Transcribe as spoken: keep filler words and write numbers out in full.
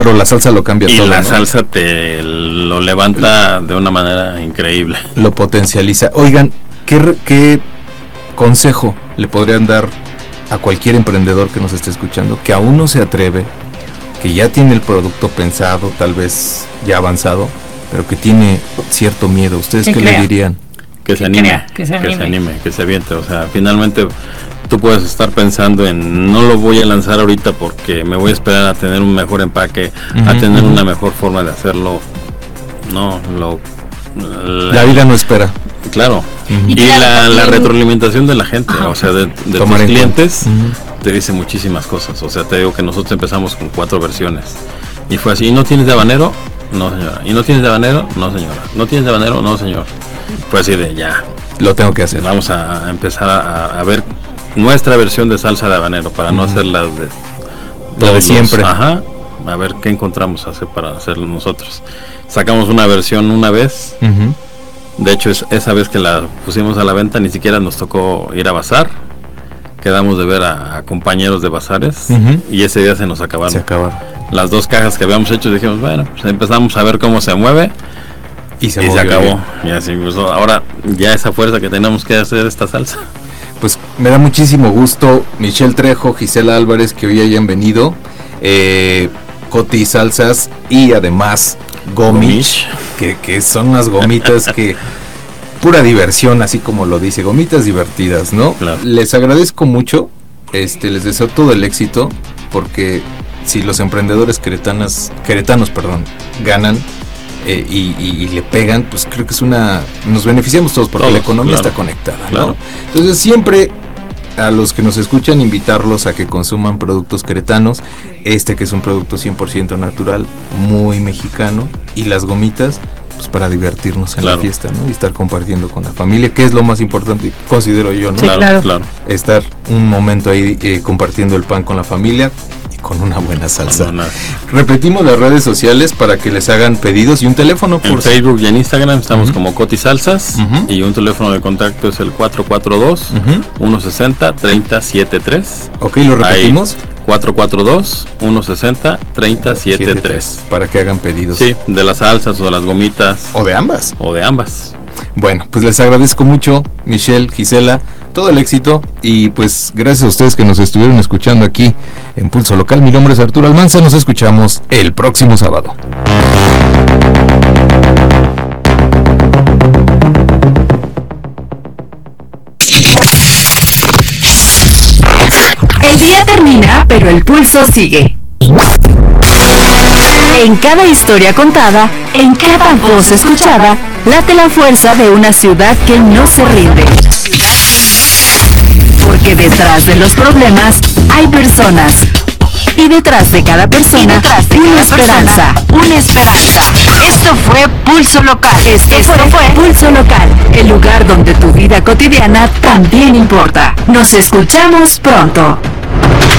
Pero la salsa lo cambia y todo. Y la ¿no? salsa te lo levanta de una manera increíble. Lo potencializa. Oigan, ¿qué, qué consejo le podrían dar a cualquier emprendedor que nos esté escuchando, que aún no se atreve, que ya tiene el producto pensado, tal vez ya avanzado, pero que tiene cierto miedo? ¿Ustedes qué le dirían? Que se anime, que se anime, que se anime, que se aviente. O sea, finalmente tú puedes estar pensando en no lo voy a lanzar ahorita porque me voy a esperar a tener un mejor empaque, uh-huh, a tener uh-huh. una mejor forma de hacerlo. No, lo la, la vida no espera. Claro. Uh-huh. Y, y la, la retroalimentación de la gente, uh-huh. o sea, de, de tus clientes, uh-huh. te dice muchísimas cosas. O sea, te digo que nosotros empezamos con cuatro versiones y fue así. ¿Y no tienes de habanero? No, señora. ¿Y no tienes de habanero? No, señora. ¿No tienes de habanero? No, señor. Fue así de ya. Lo tengo que hacer. Vamos a empezar a, a ver nuestra versión de salsa de habanero para uh-huh. no hacer la de, lo de siempre. Los, ajá. A ver qué encontramos hacer para hacerlo nosotros. Sacamos una versión una vez. Uh-huh. De hecho, es, esa vez que la pusimos a la venta ni siquiera nos tocó ir a bazar. Quedamos de ver a, a compañeros de bazares uh-huh. y ese día se nos acabaron. Se acabaron. Las dos cajas que habíamos hecho, dijimos, bueno, pues empezamos a ver cómo se mueve. Y se, y se acabó. Y así, pues, ahora ya esa fuerza que tenemos que hacer esta salsa. Pues me da muchísimo gusto, Michelle Trejo, Gisela Álvarez, que hoy hayan venido. Eh, Coti Salsas y además Gomich, que, que son unas gomitas que pura diversión, así como lo dice, gomitas divertidas, ¿no? Claro. Les agradezco mucho, este, les deseo todo el éxito, porque si los emprendedores queretanas, queretanos, perdón, ganan, Eh, y, y, y le pegan, pues creo que es una, nos beneficiamos todos porque todos, la economía claro, está conectada, ¿no? Claro. Entonces siempre a los que nos escuchan invitarlos a que consuman productos queretanos, este que es un producto cien por ciento natural, muy mexicano, y las gomitas pues para divertirnos en claro. la fiesta, ¿no? Y estar compartiendo con la familia, que es lo más importante, considero yo, ¿no? Sí, claro, claro. Estar un momento ahí eh, compartiendo el pan con la familia con una buena salsa. No, no. Repetimos las redes sociales para que les hagan pedidos y un teléfono. Por en Facebook y en Instagram estamos uh-huh. como Coti Salsas uh-huh. y un teléfono de contacto es el cuatro cuatro dos, uno seis cero, tres cero siete tres. Ok, lo repetimos. Ahí, cuatro cuatro dos, uno seis cero, tres cero siete tres. Para que hagan pedidos. Sí, de las salsas o de las gomitas. O de ambas. O de ambas. Bueno, pues les agradezco mucho, Michelle, Gisela, todo el éxito y pues gracias a ustedes que nos estuvieron escuchando aquí en Pulso Local. Mi nombre es Arturo Almanza, nos escuchamos el próximo sábado. El día termina, pero el pulso sigue. En cada historia contada, en cada voz escuchada, late la fuerza de una ciudad que no se rinde. Porque detrás de los problemas hay personas. Y detrás de cada persona, detrás de una cada esperanza. Persona, una esperanza. Esto fue Pulso Local. Esto, Esto fue, fue Pulso Local, el lugar donde tu vida cotidiana también importa. Nos escuchamos pronto.